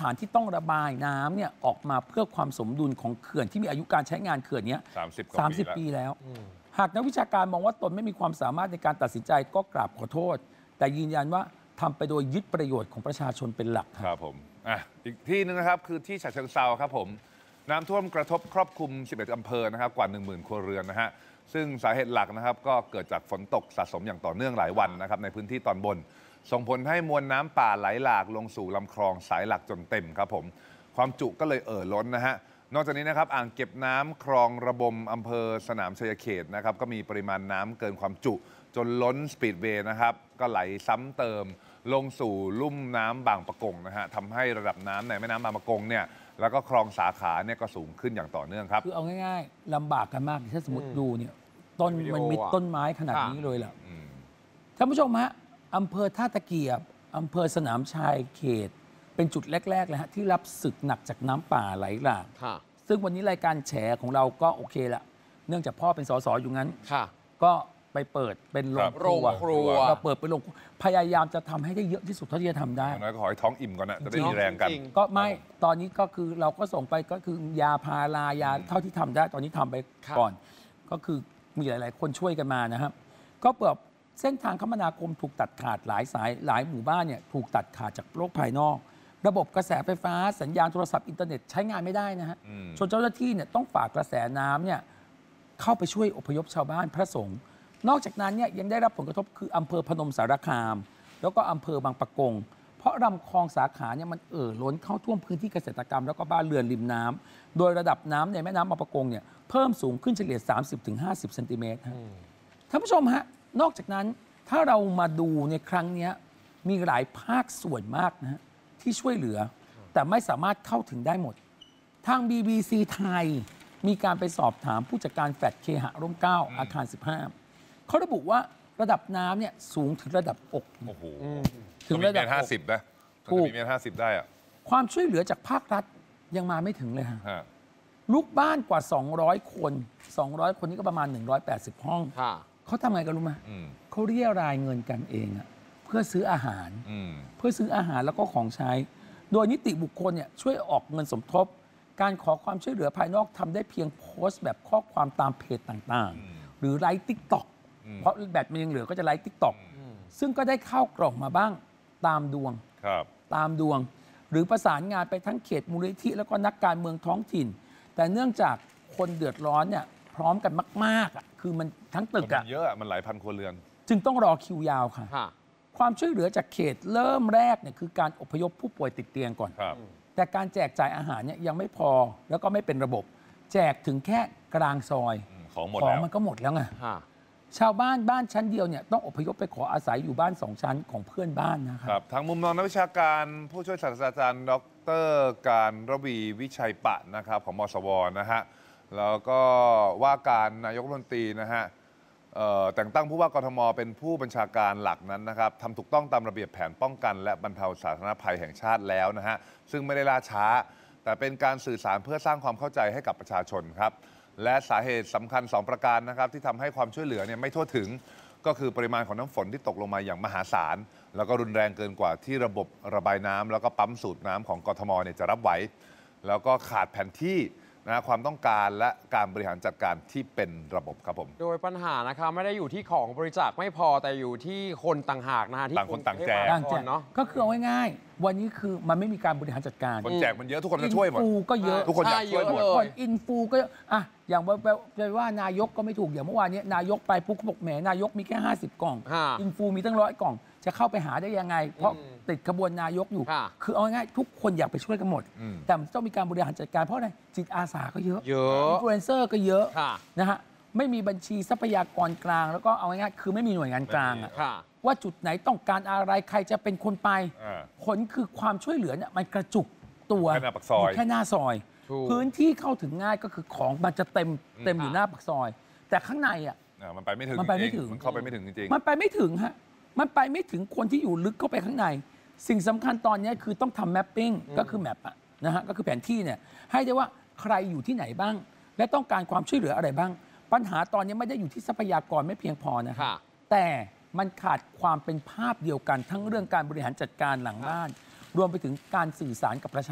านที่ต้องระบายน้ำเนี่ยออกมาเพื่อความสมดุลของเขื่อนที่มีอายุการใช้งานเขื่อนนี้30 ปีแล้วหากนักวิชาการมองว่าตนไม่มีความสามารถในการตัดสินใจก็กราบขอโทษแต่ยืนยันว่าทำไปโดยยึดประโยชน์ของประชาชนเป็นหลักครับผมอีกที่นึงนะครับคือที่ฉะเชิงเทราครับผมน้ำท่วมกระทบครอบคลุม11 อำเภอนะครับกว่า 10,000 ครัวเรือนนะฮะซึ่งสาเหตุหลักนะครับก็เกิดจากฝนตกสะสมอย่างต่อเนื่องหลายวันนะครับในพื้นที่ตอนบนส่งผลให้มวลน้ำป่าไหลหลากลงสู่ลำคลองสายหลักจนเต็มครับผมความจุก็เลยล้นนะฮะนอกจากนี้นะครับอ่างเก็บน้ำคลองระบมอำเภอสนามชัยเขตนะครับก็มีปริมาณน้ำเกินความจุจนล้นสปีดเวย์นะครับก็ไหลซ้ำเติมลงสู่ลุ่มน้ำบางปะกงนะฮะทำให้ระดับน้ำในแม่น้ำบางปะกงเนี่ยแล้วก็คลองสาขาเนี่ยก็สูงขึ้นอย่างต่อเนื่องครับคือเอาง่ายๆลำบากกันมากถ้าสมมติดูเนี่ยต้นมันมีต้นไม้ขนาดนี้เลยแหละท่านผู้ชมฮะอำเภอท่าตะเกียบอำเภอสนามชัยเขตเป็นจุดแรกๆเลยฮะที่รับศึกหนักจากน้ำป่าไหลหลากซึ่งวันนี้รายการแฉของเราก็โอเคละเนื่องจากพ่อเป็นสสอยู่งั้นก็ไปเปิดเป็นโรงครัวเราเปิดเป็นโรงพยายามจะทำให้ได้เยอะที่สุดเท่าที่จะทำได้น้อยก็ขอให้ท้องอิ่มก่อนนะจะได้มีแรงกันก็ไม่ตอนนี้ก็คือเราก็ส่งไปก็คือยาพารายาเท่าที่ทำได้ตอนนี้ทำไปก่อนก็คือมีหลายๆคนช่วยกันมานะครับก็เปิดเส้นทางคมนาคมถูกตัดขาดหลายสายหลายหมู่บ้านเนี่ยถูกตัดขาดจากโลกภายนอกระบบกระแสไฟฟ้าสัญญาณโทรศัพท์อินเทอร์เน็ตใช้งานไม่ได้นะฮะจนเจ้าหน้าที่เนี่ยต้องฝากกระแสน้ำเนี่ยเข้าไปช่วยอพยพชาวบ้านพระสงฆ์นอกจากนั้นเนี่ยยังได้รับผลกระทบคืออำเภอพนมสารคามแล้วก็อำเภอบางปะกงเพราะลำคลองสาขาเนี่ยมันล้นเข้าท่วมพื้นที่เกษตรกรรมแล้วก็บ้านเรือนริมน้ำโดยระดับน้ำในแม่น้ำบางปะกงเนี่ยเพิ่มสูงขึ้นเฉลี่ย 30-50 เซนติเมตรท่านผู้ชมฮะนอกจากนั้นถ้าเรามาดูในครั้งนี้มีหลายภาคส่วนมากนะฮะที่ช่วยเหลือแต่ไม่สามารถเข้าถึงได้หมดทาง BBC ไทยมีการไปสอบถามผู้จัดการแฟลตเคหะร่มเกล้าอาคาร 15เขาระบุว่าระดับน้ำเนี่ยสูงถึงระดับอกถึงระดับ50นะถูกมีเมตร50ได้อะความช่วยเหลือจากภาครัฐยังมาไม่ถึงเลยฮะลูกบ้านกว่า200 คน200 คนนี้ก็ประมาณ180 ห้องเขาทำไงกันรู้ไหมเขาเรียรายเงินกันเองอะเพื่อซื้ออาหารแล้วก็ของใช้โดยนิติบุคคลเนี่ยช่วยออกเงินสมทบการขอความช่วยเหลือภายนอกทำได้เพียงโพสต์แบบข้อความตามเพจต่างๆหรือไลฟ์TikTokเพราะแบตมันยังเหลือก็จะไลฟ์TikTokซึ่งก็ได้เข้ากล่องมาบ้างตามดวงตามดวงหรือประสานงานไปทั้งเขตมูลนิธิแล้วก็นักการเมืองท้องถิ่นแต่เนื่องจากคนเดือดร้อนเนี่ยพร้อมกันมากๆอ่ะคือมันทั้งตึกอ่ะเยอะมันหลายพันครัวเรือนจึงต้องรอคิวยาวค่ะความช่วยเหลือจากเขตเริ่มแรกเนี่ยคือการอพยพผู้ป่วยติดเตียงก่อนแต่การแจกจ่ายอาหารเนี่ยยังไม่พอแล้วก็ไม่เป็นระบบแจกถึงแค่กลางซอยของมันก็หมดแล้วไงชาวบ้านชั้นเดียวเนี่ยต้องอพยพไปขออาศัยอยู่บ้าน2 ชั้นของเพื่อนบ้านนะครับทางมุมมองนักวิชาการผู้ช่วยศาสตราจารย์ดร.การระวีวิชัยปะนะครับของมสวนะฮะแล้วก็ว่าการนายกรัฐมนตรีนะฮะแต่งตั้งผู้ว่ากทมเป็นผู้บัญชาการหลักนั้นนะครับทำถูกต้องตามระเบียบแผนป้องกันและบรรเทาสาธารณภัยแห่งชาติแล้วนะฮะซึ่งไม่ได้ล่าช้าแต่เป็นการสื่อสารเพื่อสร้างความเข้าใจให้กับประชาชนครับและสาเหตุสำคัญ2 ประการนะครับที่ทำให้ความช่วยเหลือเนี่ยไม่ทั่วถึงก็คือปริมาณของน้ำฝนที่ตกลงมาอย่างมหาศาลแล้วก็รุนแรงเกินกว่าที่ระบบระบายน้ำแล้วก็ปั๊มสูบน้ำของกทมเนี่ยจะรับไหวแล้วก็ขาดแผนที่นะความต้องการและการบริหารจัดการที่เป็นระบบครับผมโดยปัญหานะคะไม่ได้อยู่ที่ของบริจาคไม่พอแต่อยู่ที่คนต่างหากนะฮะที่ต่างคนต่างแจกเนาะก็คือเอาง่ายๆวันนี้คือมันไม่มีการบริหารจัดการคนแจกมันเยอะทุกคนจะช่วยหมดอินฟูก็เยอะทุกคนอยากช่วยหมดคนอินฟูก็อ่ะอย่างว่านายกก็ไม่ถูกอย่างเมื่อวานนี้นายกไปปุ๊บเขาบอกแหมนายกมีแค่50 กล่องอินฟูมีตั้ง100 กล่องจะเข้าไปหาได้ยังไงเพราะติดขบวนนายกอยู่คือเอาง่ายๆทุกคนอยากไปช่วยกันหมดแต่ต้องมีการบริหารจัดการเพราะอะไรจิตอาสาก็เยอะอินฟลูเอนเซอร์ก็เยอะนะฮะไม่มีบัญชีทรัพยากรกลางแล้วก็เอาง่ายๆคือไม่มีหน่วยงานกลางว่าจุดไหนต้องการอะไรใครจะเป็นคนไปผลคือความช่วยเหลือเนี่ยมันกระจุกตัวแค่หน้าซอยพื้นที่เข้าถึงง่ายก็คือของมันจะเต็มอยู่หน้าปากซอยแต่ข้างในอ่ะมันไปไม่ถึงมันเข้าไปไม่ถึงจริงมันไปไม่ถึงฮะมันไปไม่ถึงคนที่อยู่ลึกเข้าไปข้างในสิ่งสำคัญตอนนี้คือต้องทำแมปปิ้งก็คือแมปนะฮะก็คือแผนที่เนี่ยให้ได้ว่าใครอยู่ที่ไหนบ้างและต้องการความช่วยเหลืออะไรบ้างปัญหาตอนนี้ไม่ได้อยู่ที่ทรัพยากรไม่เพียงพอนะแต่มันขาดความเป็นภาพเดียวกันทั้งเรื่องการบริหารจัดการหลังบ้านรวมไปถึงการสื่อสารกับประชา